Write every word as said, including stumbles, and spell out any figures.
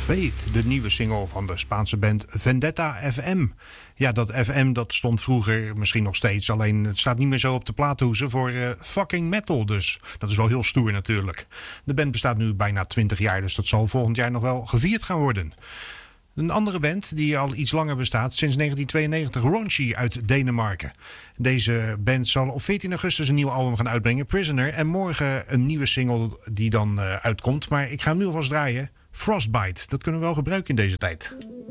Faith, de nieuwe single van de Spaanse band Vendetta F M. Ja, dat F M dat stond vroeger misschien nog steeds, alleen het staat niet meer zo op de plaathoezen voor uh, fucking metal dus. Dat is wel heel stoer natuurlijk. De band bestaat nu bijna twintig jaar, dus dat zal volgend jaar nog wel gevierd gaan worden. Een andere band die al iets langer bestaat, sinds negentien tweeënnegentig, Raunchy uit Denemarken. Deze band zal op veertien augustus een nieuw album gaan uitbrengen, Prisoner. En morgen een nieuwe single die dan uh, uitkomt. Maar ik ga hem nu alvast draaien. Frostbite, dat kunnen we wel gebruiken in deze tijd.